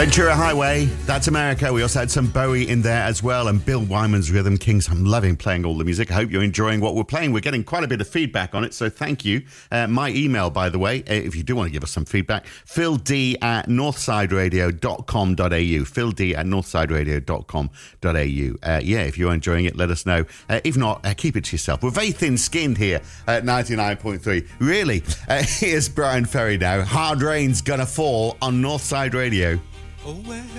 Ventura Highway, that's America. We also had some Bowie in there as well, and Bill Wyman's Rhythm Kings. I'm loving playing all the music. I hope you're enjoying what we're playing. We're getting quite a bit of feedback on it, so thank you. My email, by the way, if you do want to give us some feedback, philD@northsideradio.com.au. philD@northsideradio.com.au. If you're enjoying it, let us know. If not, keep it to yourself. We're very thin-skinned here at 99.3. Really. Here's Brian Ferry now. Hard Rain's Gonna Fall on Northside Radio. Oh, well.